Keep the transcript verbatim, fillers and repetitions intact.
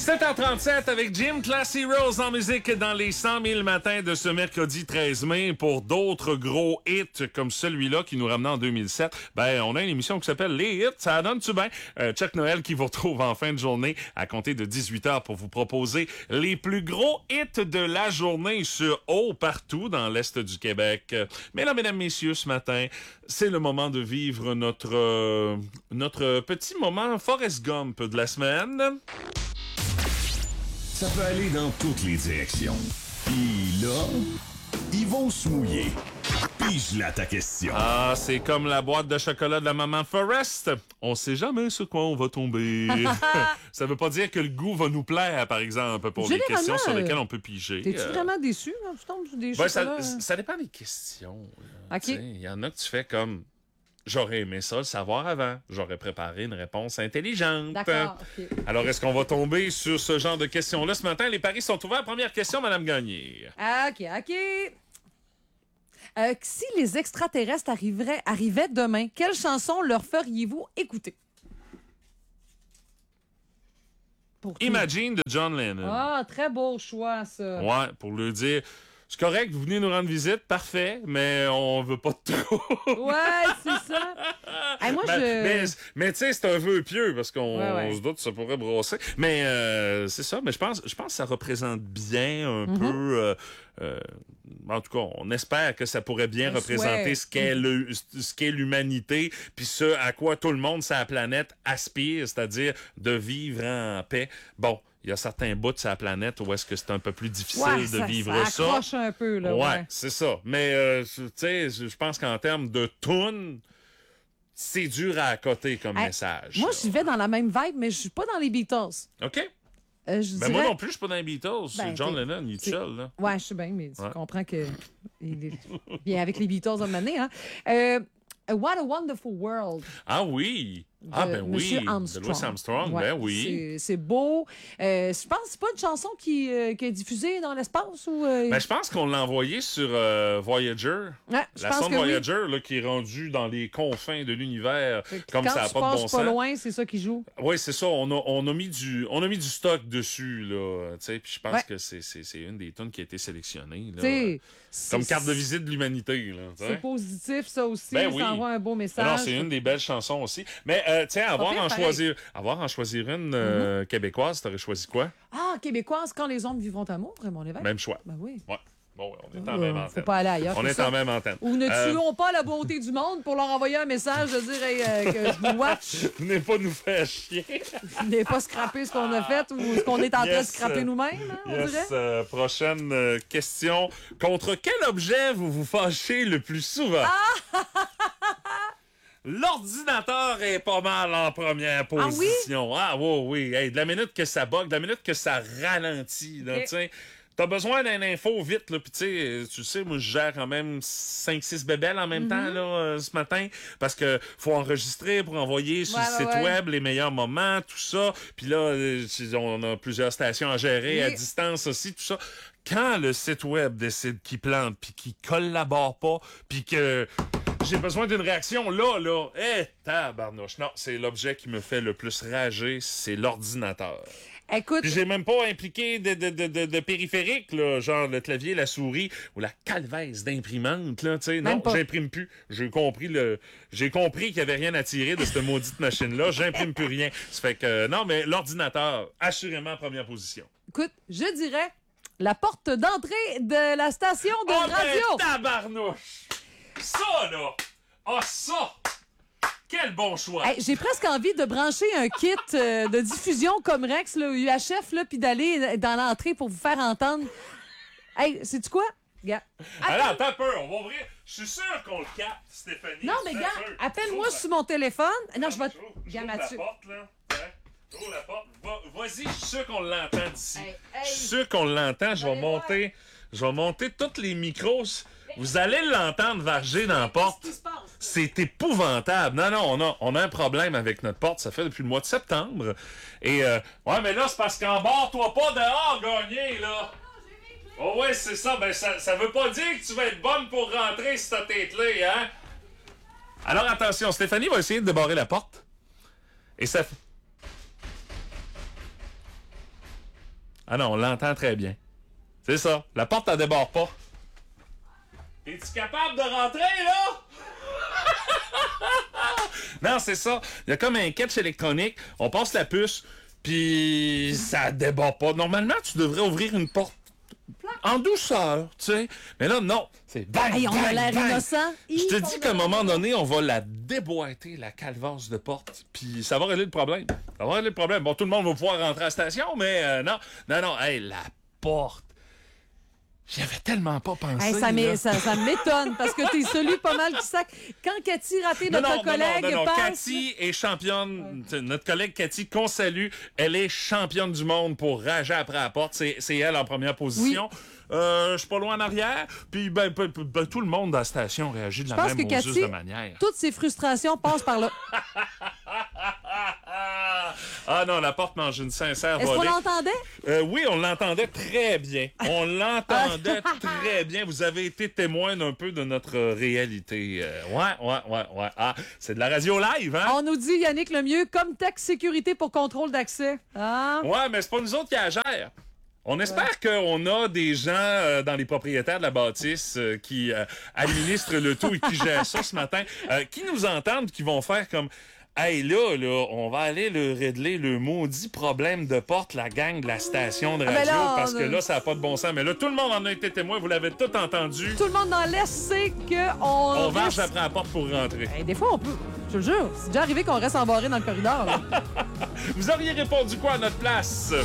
sept heures trente-sept avec Jim Class Heroes en musique dans les cent mille matins de ce mercredi treize mai pour d'autres gros hits comme celui-là qui nous ramenait en deux mille sept. Ben, on a une émission qui s'appelle Les Hits, ça donne-tu bien? Euh, Chuck Noël qui vous retrouve en fin de journée à compter de dix-huit heures pour vous proposer les plus gros hits de la journée sur haut partout dans l'Est du Québec. Mais là, mesdames, messieurs, ce matin, c'est le moment de vivre notre, euh, notre petit moment Forrest Gump de la semaine. Ça peut aller dans toutes les directions. Puis là, ils vont se mouiller. Pige là ta question. Ah, c'est comme la boîte de chocolat de la maman Forrest. On sait jamais sur quoi on va tomber. Ça veut pas dire que le goût va nous plaire, par exemple, pour les questions sur lesquelles on peut piger. T'es-tu euh... vraiment déçu quand tu tombes sur des ben, chocolats? Ça, ça dépend des questions. OK. Il y en a que tu fais comme... J'aurais aimé ça le savoir avant. J'aurais préparé une réponse intelligente. D'accord, OK. Alors, est-ce qu'on va tomber sur ce genre de questions-là ce matin? Les paris sont ouverts. Première question, Madame Gagné. OK, OK. Euh, si les extraterrestres arriveraient, arrivaient demain, quelle chanson leur feriez-vous écouter? Pour qui? Imagine de John Lennon. Ah, très beau choix, ça. Ouais, pour lui dire... C'est correct, vous venez nous rendre visite, parfait, mais on veut pas de trop. Ouais, c'est ça. Hey, moi, ben, je... Mais, mais tu sais, c'est un vœu pieux, parce qu'on ouais, ouais. on se doute que ça pourrait brosser. Mais euh, c'est ça, mais je pense je pense que ça représente bien un mm-hmm. peu... Euh, euh, en tout cas, on espère que ça pourrait bien un représenter souhait. ce qu'est le, ce qu'est l'humanité, puis ce à quoi tout le monde sur la planète aspire, c'est-à-dire de vivre en paix. Bon, il y a certains bouts de sa planète où est-ce que c'est un peu plus difficile ouais, de ça, vivre ça. ça. accroche un peu, là. Ouais, ouais. c'est ça. Mais, euh, tu sais, je pense qu'en termes de tune, c'est dur à accoter comme hey, message. Moi, je vais dans la même vibe, mais je suis pas dans les Beatles. OK. Euh, je ben dirais... moi non plus, je suis pas dans les Beatles. Ben, c'est John Lennon, il est seul, là. Ouais, je suis bien, mais tu ouais. comprends que il est bien avec les Beatles à un moment donné, hein. Euh, What a Wonderful World. Ah oui! Ah ben Monsieur oui, Armstrong. de Louis Armstrong, ouais, ben oui. C'est, c'est beau. Euh, je pense que c'est pas une chanson qui, euh, qui est diffusée dans l'espace ou. Euh... Ben je pense qu'on l'a envoyé sur euh, Voyager. Ouais, la sonde Voyager oui. là, qui est rendue dans les confins de l'univers, comme ça n'a pas de bon sens. Pas loin, c'est ça qui joue. Oui, c'est ça. On a on a mis du on a mis du stock dessus là. Tu sais, puis je pense ouais. que c'est c'est c'est une des tunes qui a été sélectionnée là. T'sais, comme carte de visite de l'humanité là. T'sais. C'est positif ça aussi. Ben ça oui. envoie un beau message. Non, c'est une des belles chansons aussi. Mais euh, tiens, avoir en choisir, avoir en choisir une euh, mm-hmm. québécoise, t'aurais choisi quoi? Ah, québécoise, Quand les ombres vivront amour, Raymond Lévesque. Même choix. Ben oui. Ouais. Bon, ouais, on est en euh, même antenne. Faut pas aller ailleurs. On est ça. en même antenne. Ou ne euh... tuons pas la beauté du monde pour leur envoyer un message de dire hey, euh, que je vous watch. Venez pas nous faire chier. Venez pas scraper ce qu'on a fait ou ce qu'on est en train yes, de scraper nous-mêmes, hein, on yes, dirait. Euh, prochaine euh, question. Contre quel objet vous vous fâchez le plus souvent? Ah! L'ordinateur est pas mal en première position. Ah oui? Ah oui, oui. Hey, de la minute que ça bug, de la minute que ça ralentit, là, okay. tu sais. T'as besoin d'un info vite, là, pis tu sais, tu sais, moi, je gère quand même cinq six bébelles en même mm-hmm. temps, là, euh, ce matin, parce que faut enregistrer pour envoyer sur ouais, le site ouais. web les meilleurs moments, tout ça. Puis là, euh, on a plusieurs stations à gérer oui. à distance aussi, tout ça. Quand le site web décide qu'il plante, puis qu'il collabore pas, puis que j'ai besoin d'une réaction là, là, hé, hey, tabarnouche. Non, c'est l'objet qui me fait le plus rager, c'est l'ordinateur. Écoute, puis j'ai même pas impliqué de, de, de, de, de périphérique, là, genre le clavier, la souris ou la calvaise d'imprimante, là, tu sais. Non, j'imprime plus. J'ai compris le, j'ai compris qu'il y avait rien à tirer de cette maudite machine-là. J'imprime plus rien. Ça fait que, non, mais l'ordinateur, assurément en première position. Écoute, je dirais la porte d'entrée de la station de oh, radio. Ben, tabarnouche! Ça, là! Ah, ça! Quel bon choix! Hey, j'ai presque envie de brancher un kit euh, de diffusion comme Rex, là, U H F, là, puis d'aller dans l'entrée pour vous faire entendre. Hey, sais-tu quoi? Gars. Alors, attends un peu, on va ouvrir. Je suis sûr qu'on le capte, Stéphanie. Non, mais gars, appelle-moi sur mon téléphone. Non, je vais te. Gars, Mathieu. La porte, là. Ouvre la porte. Va, vas-y, je suis sûr qu'on l'entend d'ici. Hey, hey. Je suis sûr qu'on l'entend. Je vais monter. Voir. Je vais monter tous les micros. Vous allez l'entendre varger dans la porte. C'est épouvantable. Non, non, on a, on a un problème avec notre porte. Ça fait depuis le mois de septembre. Et, euh, ouais, mais là, c'est parce qu'en bas, toi pas dehors, gagné, là. Oh, ouais, c'est ça. Ben, ça, ça veut pas dire que tu vas être bonne pour rentrer si t'as tes clés, hein. Alors, attention, Stéphanie va essayer de débarrer la porte. Et ça fait... Ah non, on l'entend très bien. C'est ça. La porte, elle déborde pas. Es-tu capable de rentrer, là? Non, c'est ça. Il y a comme un catch électronique. On passe la puce, puis ça déborde pas. Normalement, tu devrais ouvrir une porte en douceur, tu sais. Mais là, non. C'est bang, Hey, on bang, a l'air bang. innocent. Je te dis qu'à un moment donné, on va la déboîter, la calvasse de porte, puis ça va régler le problème. Ça va régler le problème. Bon, tout le monde va pouvoir rentrer à la station, mais euh, non. Non, non, hey, la porte. J'y avais tellement pas pensé. Hey, ça, m'é- là. ça, ça m'étonne parce que t'es celui pas mal qui sac. Quand Cathy Raté, Non, notre non, non, collègue, non, non, non. passe... Cathy est championne. Ouais. Notre collègue Cathy, qu'on salue, elle est championne du monde pour rager après la porte. C'est, c'est elle en première position. Oui. Euh, je suis pas loin en arrière. Puis ben, ben, ben, tout le monde dans la station réagit de Je la pense même que Cathy, Moses de manière. toutes ses frustrations passent par là. Ah non, la porte mange une sincère Est-ce qu'on volée. l'entendait? Euh, oui, on l'entendait très bien. On l'entendait très bien. Vous avez été témoin d'un peu de notre réalité. Euh, ouais, ouais, ouais, ouais. Ah, c'est de la radio live, hein? On nous dit, Yannick Lemieux, comme texte sécurité pour contrôle d'accès. Ah. Ouais, mais c'est pas nous autres qui la gèrent. On espère ouais. qu'on a des gens euh, dans les propriétaires de la bâtisse euh, qui euh, administrent le tout et qui gèrent ça ce matin, euh, qui nous entendent, qui vont faire comme... Hey, là, là, on va aller le régler le maudit problème de porte, la gang de la station de radio, ah ben là, parce que on... là, ça n'a pas de bon sens. Mais là, tout le monde en a été témoin, vous l'avez tout entendu. Tout le monde dans l'Est sait qu'on... On reste... marche après la porte pour rentrer. Hey, des fois, on peut... Je te le jure, c'est déjà arrivé qu'on reste embarré dans le corridor, là. Vous auriez répondu quoi à notre place?